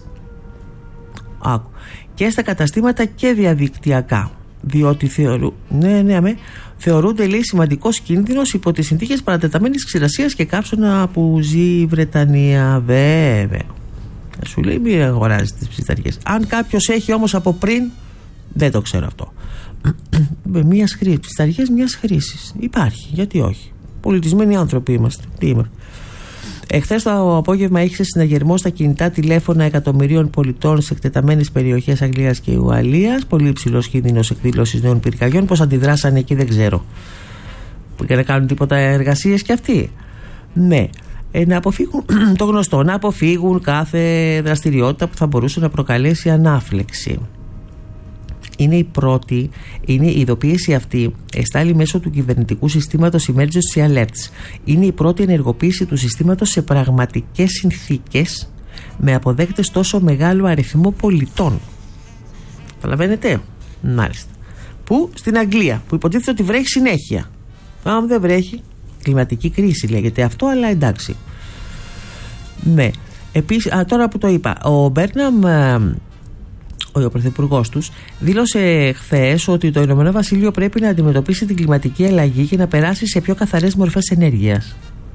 [SPEAKER 1] Και στα καταστήματα και διαδικτυακά, διότι θεωρούνται, λέει, σημαντικός κίνδυνος υπό τις συνθήκες παρατεταμένης ξηρασίας και κάψωνα που ζει η Βρετανία. Βέβαια, σου λέει, μην αγοράζει τις ψισταριές. Αν κάποιος έχει όμως από πριν, δεν το ξέρω αυτό. Μιας χρήσης, ψισταριές μιας χρήσης υπάρχει, γιατί όχι? Πολιτισμένοι άνθρωποι είμαστε. Τι είμαστε? Εχθές το απόγευμα είχε συναγερμό στα κινητά τηλέφωνα εκατομμυρίων πολιτών σε εκτεταμένες περιοχές Αγγλίας και Ουαλίας. Πολύ υψηλός κίνδυνος εκδήλωσης νέων πυρκαγιών. Πώς αντιδράσανε εκεί δεν ξέρω. Για να κάνουν τίποτα εργασίες κι αυτοί? Ναι. Να αποφύγουν το γνωστό, να αποφύγουν κάθε δραστηριότητα που θα μπορούσε να προκαλέσει ανάφλεξη. Είναι η ειδοποίηση αυτή εστάλει μέσω του κυβερνητικού συστήματος Emergency Alerts. Είναι η πρώτη ενεργοποίηση του συστήματος σε πραγματικές συνθήκες με αποδέκτες τόσο μεγάλο αριθμό πολιτών. Καταλαβαίνετε? Μάλιστα. Που στην Αγγλία, που υποτίθεται ότι βρέχει συνέχεια. Αν δεν βρέχει, κλιματική κρίση λέγεται αυτό, αλλά εντάξει. Ναι. Επίσης, τώρα που το είπα, ο Μπέρναμ, ο πρωθυπουργός τους, δήλωσε χθες ότι το Ηνωμένο Βασίλειο πρέπει να αντιμετωπίσει την κλιματική αλλαγή και να περάσει σε πιο καθαρές μορφές ενέργειας.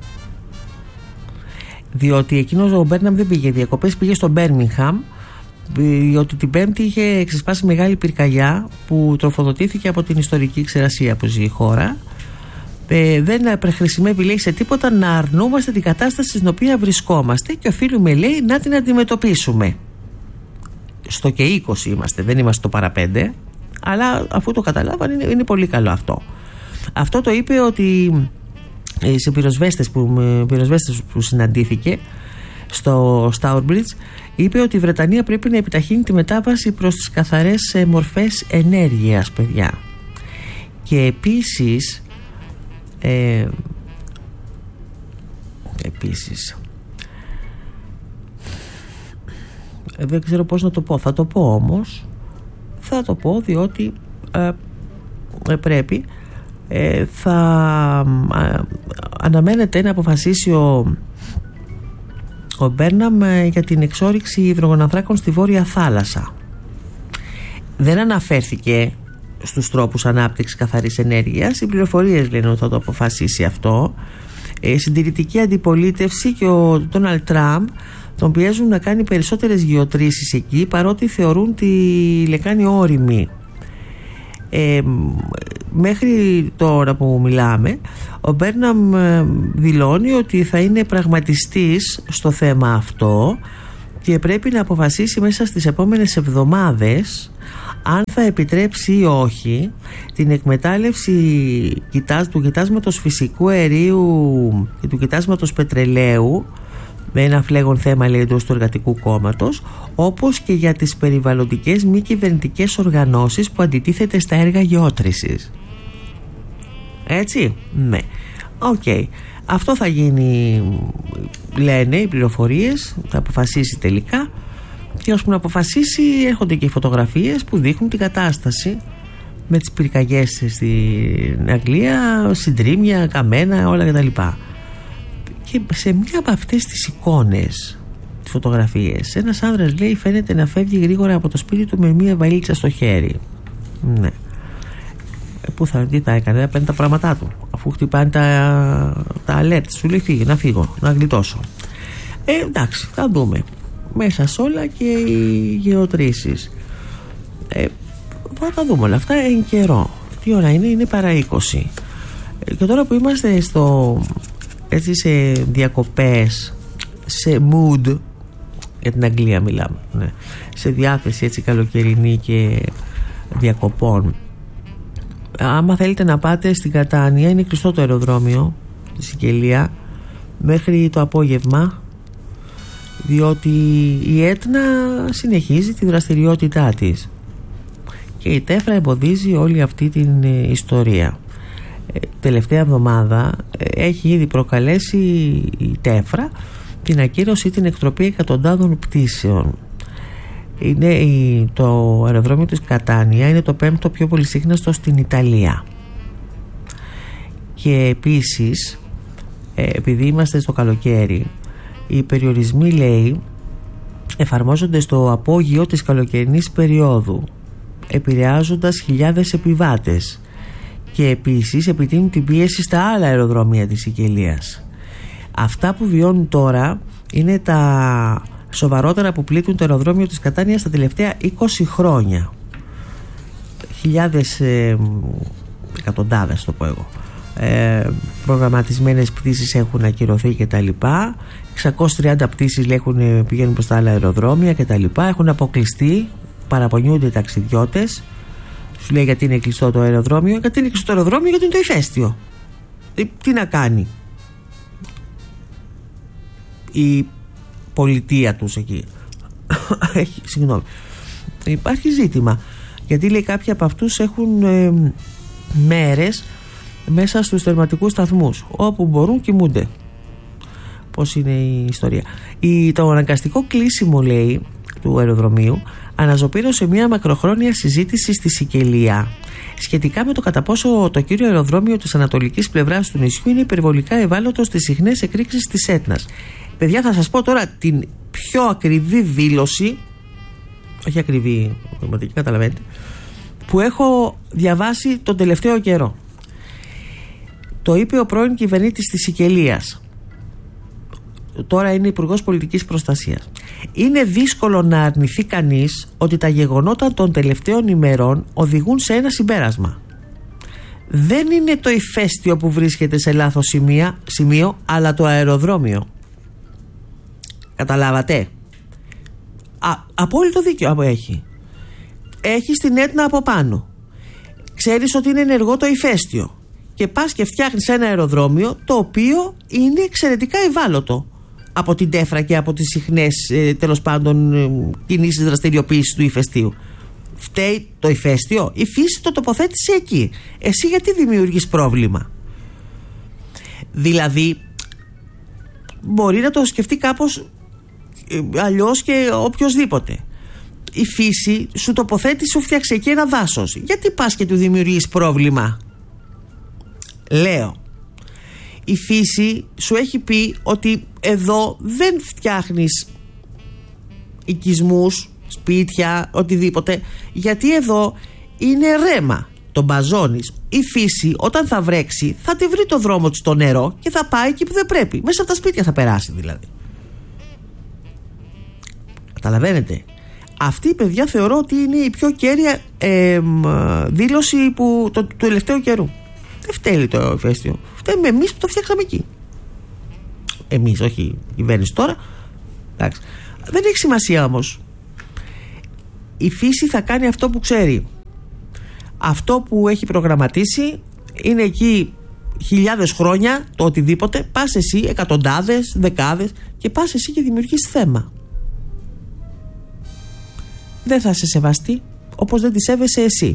[SPEAKER 1] Διότι εκείνος ο Μπέρναμ δεν πήγε διακοπές, πήγε στο Μπέρμιγχαμ, διότι την Πέμπτη είχε ξεσπάσει μεγάλη πυρκαγιά που τροφοδοτήθηκε από την ιστορική ξερασία που ζει η χώρα. Δεν χρησιμεύει, λέει, σε τίποτα να αρνούμαστε την κατάσταση στην οποία βρισκόμαστε και οφείλουμε, λέει, να την αντιμετωπίσουμε. Στο και 20 είμαστε, δεν είμαστε στο παραπέντε, αλλά αφού το καταλάβαν είναι πολύ καλό αυτό. Αυτό το είπε ότι σε πυροσβέστες που συναντήθηκε στο Stourbridge, είπε ότι η Βρετανία πρέπει να επιταχύνει τη μετάβαση προς τις καθαρές μορφές ενέργειας, παιδιά. Και επίσης δεν ξέρω πώς να το πω. Θα το πω όμως. Θα το πω διότι πρέπει. Θα αναμένεται να αποφασίσει ο Μπέρναμ για την εξόρυξη υδρογονανθράκων στη Βόρεια Θάλασσα. Δεν αναφέρθηκε στους τρόπους ανάπτυξης καθαρής ενέργειας. Οι πληροφορίες λένε ότι θα το αποφασίσει αυτό. Συντηρητική αντιπολίτευση και ο Ντόναλντ Τραμπ τον πιέζουν να κάνει περισσότερες γεωτρήσεις εκεί, παρότι θεωρούν τη λεκάνη όριμη. Μέχρι τώρα που μιλάμε, ο Μπέρναμ δηλώνει ότι θα είναι πραγματιστής στο θέμα αυτό και πρέπει να αποφασίσει μέσα στις επόμενες εβδομάδες αν θα επιτρέψει ή όχι την εκμετάλλευση του κοιτάσματος φυσικού αερίου και του κοιτάσματος πετρελαίου με ένα φλέγον θέμα, λέει, εντός του Εργατικού Κόμματος, όπως και για τις περιβαλλοντικές μη κυβερνητικές οργανώσεις που αντιτίθεται στα έργα γεώτρησης. Έτσι, ναι. Οκ. Αυτό θα γίνει, λένε οι πληροφορίες, θα αποφασίσει τελικά, και ώσπου να αποφασίσει έρχονται και οι φωτογραφίες που δείχνουν την κατάσταση με τις πυρκαγιές στην Αγγλία, συντρίμμια, καμένα, όλα κτλ. Και σε μια από αυτές τις εικόνες, τις φωτογραφίες, ένας άνδρας, λέει, φαίνεται να φεύγει γρήγορα από το σπίτι του με μια βαλίτσα στο χέρι. Ναι. Πού τι τα έκανε, να παίρνει τα πράγματά του, αφού χτυπάνε τα alert, σου λέει φύγε, να φύγω, να γλιτώσω. Εντάξει, θα δούμε. Μέσα σε όλα και οι γεωτρήσεις. Θα τα δούμε όλα αυτά εν καιρό. Τι ώρα είναι παρά 20. Και τώρα που είμαστε έτσι σε διακοπές, σε mood, για την Αγγλία μιλάμε, ναι, σε διάθεση έτσι καλοκαιρινή και διακοπών, άμα θέλετε να πάτε στην Κατάνια, είναι κλειστό το αεροδρόμιο στη Σικελία μέχρι το απόγευμα, διότι η Έτνα συνεχίζει τη δραστηριότητά της και η Τέφρα εμποδίζει όλη αυτή την ιστορία. Τελευταία εβδομάδα έχει ήδη προκαλέσει η Τέφρα την ακύρωση ή την εκτροπή εκατοντάδων πτήσεων. Το αεροδρόμιο της Κατάνια είναι το 5ο πιο πολυσύχναστο στην Ιταλία. Και επίσης, επειδή είμαστε στο καλοκαίρι, οι περιορισμοί, λέει, εφαρμόζονται στο απόγειο της καλοκαιρινής περίοδου, επηρεάζοντας χιλιάδες επιβάτες, και επίσης επιτείνουν την πίεση στα άλλα αεροδρόμια της Σικελίας. Αυτά που βιώνουν τώρα είναι τα σοβαρότερα που πλήττουν το αεροδρόμιο της Κατάνιας στα τελευταία 20 χρόνια. Χιλιάδες, εκατοντάδες το πω εγώ, προγραμματισμένες πτήσεις έχουν ακυρωθεί και τα λοιπά. 630 πτήσεις πηγαίνουν προς τα άλλα αεροδρόμια και τα λοιπά, έχουν αποκλειστεί, παραπονιούνται οι ταξιδιώτες. Σου λέει γιατί είναι κλειστό το αεροδρόμιο. Γιατί είναι κλειστό το αεροδρόμιο, γιατί είναι το ηφαίστειο. Τι να κάνει η πολιτεία τους εκεί? Συγγνώμη, υπάρχει ζήτημα, γιατί, λέει, κάποιοι από αυτούς έχουν μέρες μέσα στους τερματικούς σταθμούς, όπου μπορούν κοιμούνται. Πώς είναι η ιστορία? Το αναγκαστικό κλείσιμο, λέει, του αεροδρομίου αναζωπήρωσε μια μακροχρόνια συζήτηση στη Σικελία σχετικά με το κατά πόσο το κύριο αεροδρόμιο της ανατολικής πλευράς του νησιού είναι υπερβολικά ευάλωτο στις συχνές εκρήξεις της Έτνας. Παιδιά, θα σας πω τώρα την πιο ακριβή δήλωση, όχι ακριβή, καταλαβαίνετε, που έχω διαβάσει τον τελευταίο καιρό. Το είπε ο πρώην κυβερνήτης της Σικελίας, τώρα είναι υπουργός πολιτικής προστασίας. Είναι δύσκολο να αρνηθεί κανείς ότι τα γεγονότα των τελευταίων ημερών οδηγούν σε ένα συμπέρασμα. Δεν είναι το ηφαίστειο που βρίσκεται σε λάθος σημείο, αλλά το αεροδρόμιο. Καταλάβατε? Απόλυτο δίκιο έχει. Έχει την Έτνα από πάνω. Ξέρεις ότι είναι ενεργό το ηφαίστειο και πας και φτιάχνεις ένα αεροδρόμιο το οποίο είναι εξαιρετικά ευάλωτο από την Τέφρα και από τις συχνές, τέλος πάντων, κινήσεις δραστηριοποίησης του ηφαιστείου. Φταίει το ηφαίστειο? Η φύση το τοποθέτησε εκεί. Εσύ γιατί δημιουργείς πρόβλημα? Δηλαδή μπορεί να το σκεφτεί κάπως αλλιώς και οποιοσδήποτε. Η φύση σου τοποθέτησε, σου φτιάξε εκεί ένα δάσος. Γιατί πας και του δημιουργείς πρόβλημα? Λέω, η φύση σου έχει πει ότι εδώ δεν φτιάχνεις οικισμούς, σπίτια, οτιδήποτε, γιατί εδώ είναι ρέμα, τον μπαζώνεις. Η φύση όταν θα βρέξει θα τη βρει το δρόμο της στο νερό και θα πάει εκεί που δεν πρέπει. Μέσα από τα σπίτια θα περάσει δηλαδή. Καταλαβαίνετε? Αυτή, παιδιά, θεωρώ ότι είναι η πιο κέρια δήλωση του τελευταίου καιρού. Δεν φταίει το ηφαίστειο. Φταίμε εμείς που το φτιάξαμε εκεί. Εμείς, όχι η κυβέρνηση τώρα. Εντάξει. Δεν έχει σημασία όμως. Η φύση θα κάνει αυτό που ξέρει. Αυτό που έχει προγραμματίσει είναι εκεί χιλιάδες χρόνια, το οτιδήποτε, πας εσύ, εκατοντάδες, δεκάδες, και πας εσύ και δημιουργείς θέμα. Δεν θα σε σεβαστεί, όπως δεν τη σέβεσαι εσύ.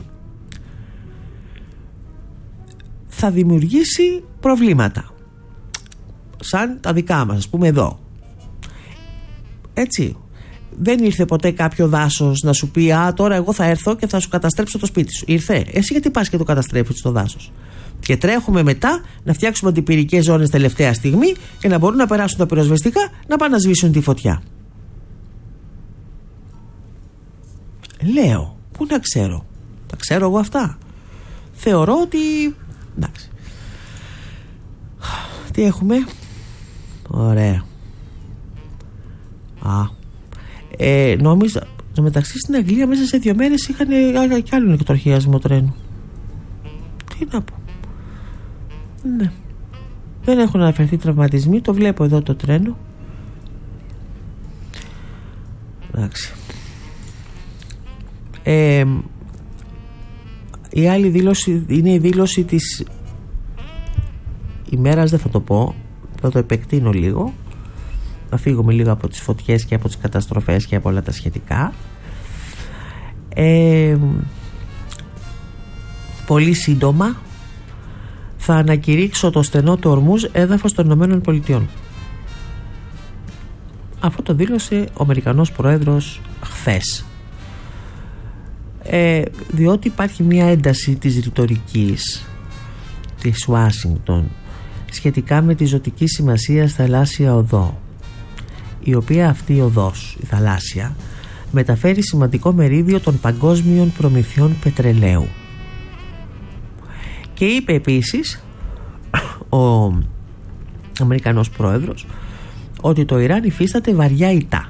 [SPEAKER 1] Θα δημιουργήσει προβλήματα, σαν τα δικά μας, ας πούμε εδώ. Έτσι. Δεν ήρθε ποτέ κάποιο δάσος να σου πει «Α, τώρα εγώ θα έρθω και θα σου καταστρέψω το σπίτι σου». Ήρθε. Εσύ γιατί πας και το καταστρέφεις το δάσος? Και τρέχουμε μετά να φτιάξουμε αντιπυρικές ζώνες τελευταία στιγμή και να μπορούν να περάσουν τα πυροσβεστικά να πάνε να σβήσουν τη φωτιά. Λέω, πού να ξέρω? Τα ξέρω εγώ αυτά? Θεωρώ ότι... εντάξει. Τι έχουμε? Ωραία. Νόμιζα μεταξύ στην Αγγλία μέσα σε 2 μέρες είχαν κι άλλον εκτροχιασμό τρένου. Τι να πω? Ναι. Δεν έχουν αναφερθεί τραυματισμοί. Το βλέπω εδώ το τρένο. Εντάξει. Η άλλη δήλωση είναι η δήλωση της ημέρας, δεν θα το πω, θα το επεκτείνω λίγο, να φύγουμε λίγο από τις φωτιές και από τις καταστροφές και από όλα τα σχετικά. Πολύ σύντομα θα ανακηρύξω το στενό του Ορμούζ έδαφος των Ηνωμένων Πολιτειών. Αυτό το δήλωσε ο Αμερικανός Πρόεδρος χθες. Διότι υπάρχει μια ένταση της ρητορικής της Ουάσιγκτον σχετικά με τη ζωτική σημασία θαλάσσια οδό, η οποία αυτή η οδός, η θαλάσσια, μεταφέρει σημαντικό μερίδιο των παγκόσμιων προμηθειών πετρελαίου. Και είπε επίσης ο Αμερικανός Πρόεδρος ότι το Ιράν υφίσταται βαριά ηττά.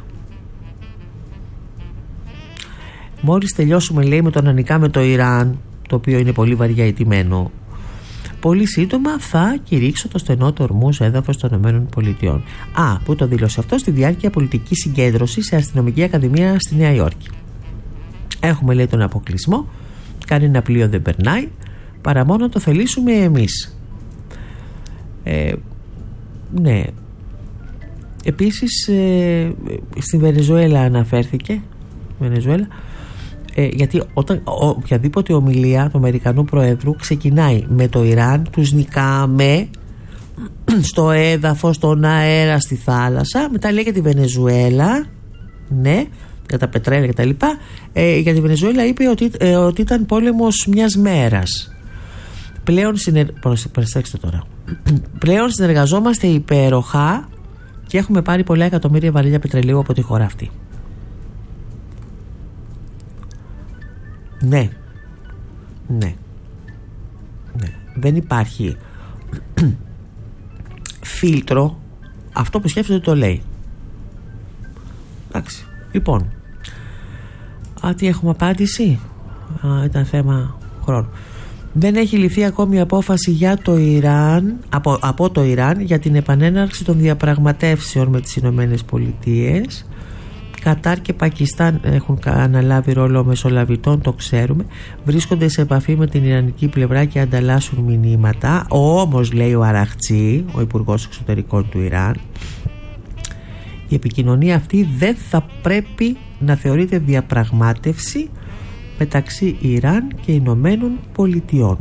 [SPEAKER 1] Μόλις τελειώσουμε, λέει, με το να νικάμε το Ιράν, το οποίο είναι πολύ βαριά ηττημένο, πολύ σύντομα θα κηρύξω το στενό του Ορμούζ έδαφος των ΗΠΑ. Που το δήλωσε αυτό στη διάρκεια πολιτική συγκέντρωση σε αστυνομική ακαδημία στη Νέα Υόρκη. Έχουμε, λέει, τον αποκλεισμό, κανένα πλοίο δεν περνάει, παρά μόνο το θελήσουμε εμείς. Ναι. Επίσης στη Βενεζουέλα αναφέρθηκε, γιατί όταν οποιαδήποτε ομιλία του Αμερικανού Προέδρου ξεκινάει με το Ιράν, τους νικάμε στο έδαφος, στον αέρα, στη θάλασσα, μετά λέει για τη Βενεζουέλα, ναι, για τα πετρέλαια και τα λοιπά. Για τη Βενεζουέλα είπε ότι ήταν πόλεμος μιας μέρας. Πλέον συνεργαζόμαστε υπέροχα και έχουμε πάρει πολλά εκατομμύρια βαρέλια πετρελαίου από τη χώρα αυτή. Ναι. Δεν υπάρχει φίλτρο. Αυτό που σκέφτεται το λέει. Εντάξει. Λοιπόν, τι έχουμε απάντηση? Ήταν θέμα χρόνου. Δεν έχει ληφθεί ακόμη απόφαση για το Ιράν, από το Ιράν για την επανέναρξη των διαπραγματεύσεων με τις Ηνωμένες Πολιτείες. Κατάρ και Πακιστάν έχουν αναλάβει ρόλο μεσολαβητών, το ξέρουμε. Βρίσκονται σε επαφή με την ιρανική πλευρά και ανταλλάσσουν μηνύματα. Όμως, λέει ο Αραχτζή, ο Υπουργός Εξωτερικών του Ιράν, η επικοινωνία αυτή δεν θα πρέπει να θεωρείται διαπραγμάτευση μεταξύ Ιράν και Ηνωμένων Πολιτειών.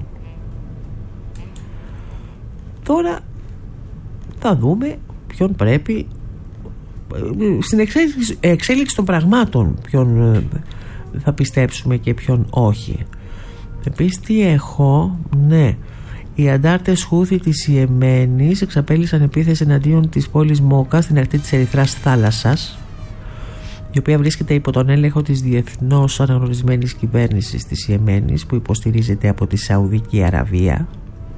[SPEAKER 1] Τώρα θα δούμε ποιον πρέπει, στην εξέλιξη των πραγμάτων, ποιον θα πιστέψουμε και ποιον όχι. Επίσης, τι έχω? Ναι, οι αντάρτες Χούθη της Ιεμένης εξαπέλυσαν επίθεση εναντίον της πόλης Μόκα στην ακτή της Ερυθράς Θάλασσας, η οποία βρίσκεται υπό τον έλεγχο της διεθνώς αναγνωρισμένης κυβέρνησης της Ιεμένης, που υποστηρίζεται από τη Σαουδική Αραβία,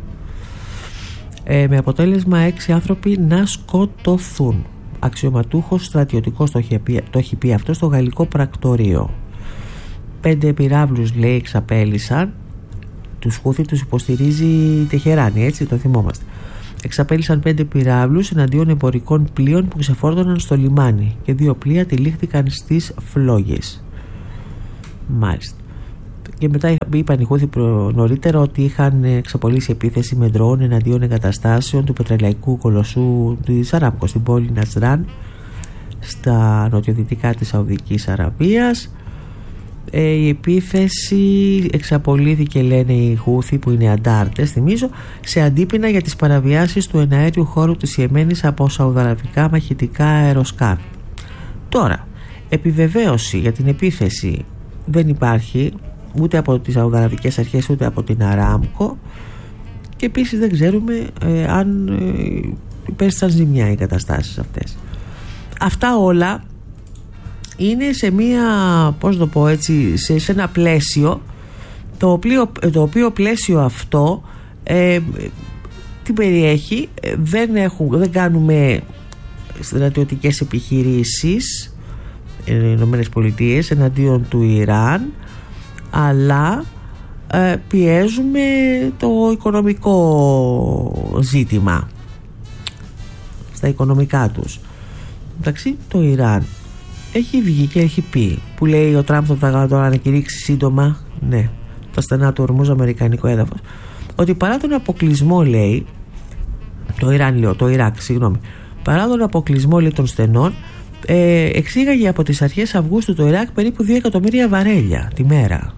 [SPEAKER 1] με αποτέλεσμα 6 άνθρωποι να σκοτωθούν. Αξιωματούχος στρατιωτικός το έχει πει αυτό στο γαλλικό πρακτορείο. 5 πυράβλους, λέει, εξαπέλυσαν. Τους Χούθη τους υποστηρίζει η Τεχεράνη, έτσι, το θυμόμαστε. Εξαπέλυσαν 5 πυράβλους εναντίον εμπορικών πλοίων που ξεφόρτωναν στο λιμάνι και 2 πλοία τυλίχθηκαν στις φλόγες. Μάλιστα. Και μετά είπαν οι Χούθι νωρίτερα ότι είχαν εξαπολύσει επίθεση με ντρόουν εναντίον εγκαταστάσεων του πετρελαϊκού κολοσσού της Αράμκο στην πόλη Νατζράν, στα νοτιοδυτικά της Σαουδικής Αραβίας. Η επίθεση εξαπολύθηκε, λένε οι Χούθι, που είναι αντάρτες, θυμίζω, σε αντίπεινα για τις παραβιάσεις του εναέριου χώρου της Ιεμένης από σαουδαραβικά μαχητικά αεροσκάφη. Τώρα, επιβεβαίωση για την επίθεση δεν υπάρχει ούτε από τις σαουδαραβικές αρχές ούτε από την Αράμκο, και επίσης δεν ξέρουμε αν υπέστησαν ζημιά οι καταστάσεις αυτές. Αυτά όλα είναι σε μία, πώς το πω έτσι, σε ένα πλαίσιο το οποίο πλαίσιο αυτό τι περιέχει? Δεν κάνουμε στρατιωτικές επιχειρήσεις οι Ηνωμένες Πολιτείες εναντίον του Ιράν, αλλά πιέζουμε το οικονομικό ζήτημα, στα οικονομικά τους. Εντάξει, το Ιράν έχει βγει και έχει πει, που λέει ο Τραμπ θα το ανακηρύξει σύντομα, ναι, τα στενά του Ορμούζ αμερικανικό έδαφος, ότι παρά τον αποκλεισμό, λέει, το Ιράκ, συγγνώμη, παρά τον αποκλεισμό, λέει, των στενών, εξήγαγε από τις αρχές Αυγούστου το Ιράκ περίπου 2 εκατομμύρια βαρέλια τη μέρα,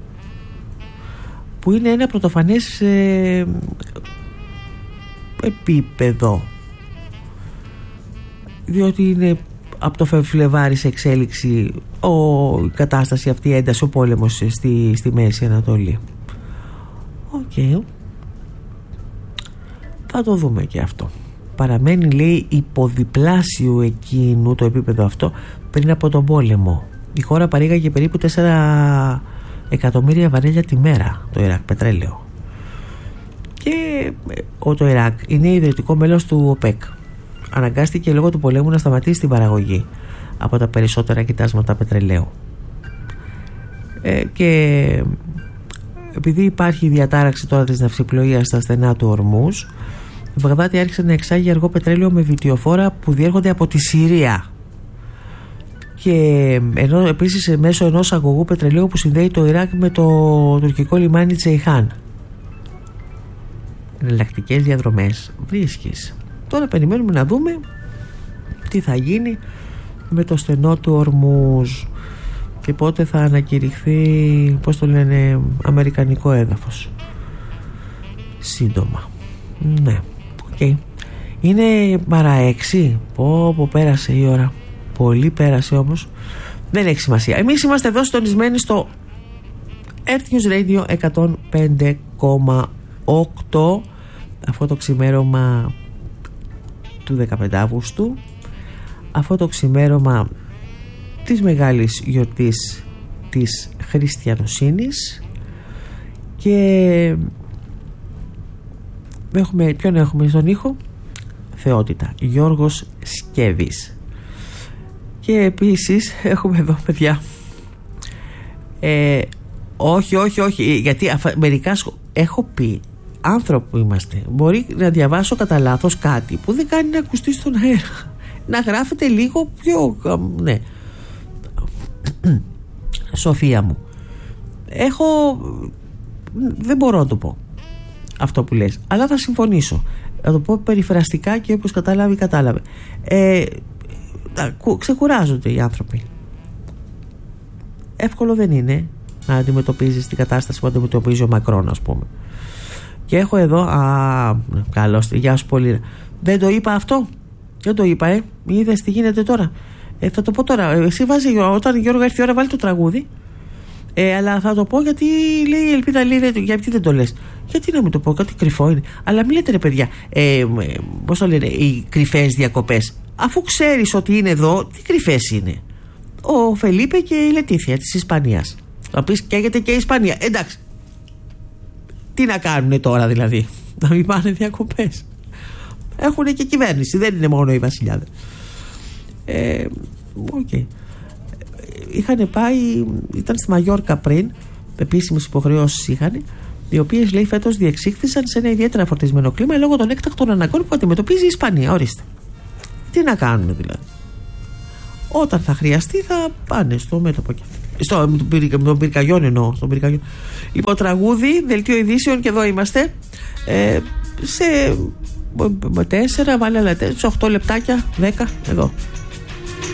[SPEAKER 1] που είναι ένα πρωτοφανές επίπεδο, διότι είναι από το Φλεβάρι σε εξέλιξη η κατάσταση αυτή, η ένταση, ο πόλεμος στη Μέση Ανατολή. Οκ. Θα το δούμε και αυτό. Παραμένει, λέει, υποδιπλάσιο εκείνου το επίπεδο αυτό πριν από τον πόλεμο. Η χώρα παρήγαγε περίπου 4 εκατομμύρια βαρέλια τη μέρα, το Ιράκ, πετρέλαιο. Και το Ιράκ είναι ιδρυτικό μέλος του ΟΠΕΚ. Αναγκάστηκε λόγω του πολέμου να σταματήσει την παραγωγή από τα περισσότερα κοιτάσματα πετρελαίου. Και επειδή υπάρχει διατάραξη τώρα της ναυσιπλοείας στα στενά του Ορμούζ, η Βαγδάτη άρχισε να εξάγει αργό πετρέλαιο με βιτιοφόρα που διέρχονται από τη Συρία, και επίσης μέσω ενός αγωγού πετρελαίου που συνδέει το Ιράκ με το τουρκικό λιμάνι Τσεϊχάν. Εναλλακτικές διαδρομές βρίσκεις. Τώρα περιμένουμε να δούμε τι θα γίνει με το στενό του Ορμούζ και πότε θα ανακηρυχθεί, πώς το λένε, αμερικανικό έδαφος. Σύντομα. Ναι, οκ. Είναι παρά 6. Πω πέρασε η ώρα. Πολύ πέρασε όμως. Δεν έχει σημασία. Εμείς είμαστε εδώ συντονισμένοι στο Earth News Radio 105,8 αυτό το ξημέρωμα του 15 Αυγούστου, αυτό το ξημέρωμα της μεγάλης γιορτής της Χριστιανοσύνης. Και ποιον έχουμε στον ήχο? Θεότητα, Γιώργος Σκεύης. Και επίσης έχουμε εδώ, παιδιά, όχι, γιατί μερικά έχω πει, άνθρωποι είμαστε, μπορεί να διαβάσω κατά λάθος κάτι που δεν κάνει να ακουστεί στον αέρα, να γράφετε λίγο πιο, ναι. Σοφία μου, δεν μπορώ να το πω αυτό που λες, αλλά θα συμφωνήσω, θα το πω περιφραστικά και όπως κατάλαβε. Ξεκουράζονται οι άνθρωποι. Εύκολο δεν είναι να αντιμετωπίζεις την κατάσταση που αντιμετωπίζει ο Μακρόν, ας πούμε. Και έχω εδώ, καλώς, γεια σου πολύ. Δεν το είπα αυτό? Δεν το είπα, είδες τι γίνεται τώρα? Θα το πω τώρα. Εσύ βάζει, όταν Γιώργο έρθει η ώρα, βάλει το τραγούδι. Αλλά θα το πω γιατί λέει η Ελπίδα, λέει, γιατί δεν το λες? Γιατί να μην το πω, κάτι κρυφό είναι. Αλλά μην λέτε, ρε παιδιά, πώς το λένε, οι κρυφές διακοπές. Αφού ξέρεις ότι είναι εδώ, τι κρυφές είναι? Ο Φελίπε και η Λετήθια της Ισπανίας. Θα πεις, καίγεται και η Ισπανία. Εντάξει. Τι να κάνουν τώρα δηλαδή? Να μην πάνε διακοπές? Έχουν και κυβέρνηση, δεν είναι μόνο οι βασιλιάδες. Okay. Είχαν πάει, ήταν στη Μαγιόρκα πριν, επίσημες υποχρεώσεις είχαν, οι οποίες, λέει, φέτος διεξήχθησαν σε ένα ιδιαίτερα φορτισμένο κλίμα λόγω των έκτακτων αναγκών που αντιμετωπίζει η Ισπανία. Ορίστε. Τι να κάνουν δηλαδή? Όταν θα χρειαστεί θα πάνε στο μέτωπο και Των πυρκαγιών εννοώ. Λοιπόν, τραγούδι, δελτίο ειδήσεων και εδώ είμαστε. Σε 4, βάλε άλλα 4, 8 λεπτάκια, 10, εδώ.